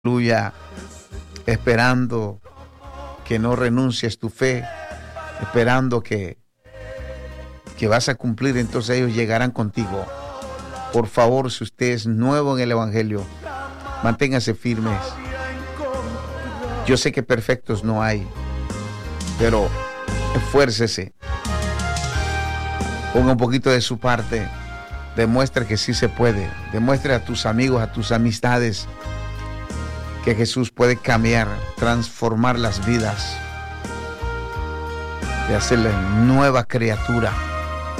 Aleluya, esperando que no renuncies tu fe, esperando que vas a cumplir, entonces ellos llegarán contigo. Por favor, si usted es nuevo en el Evangelio, manténgase firmes. Yo sé que perfectos no hay, pero esfuércese, ponga un poquito de su parte, demuestre que sí se puede, demuestre a tus amigos, a tus amistades, que Jesús puede cambiar, transformar las vidas, de hacerle nueva criatura.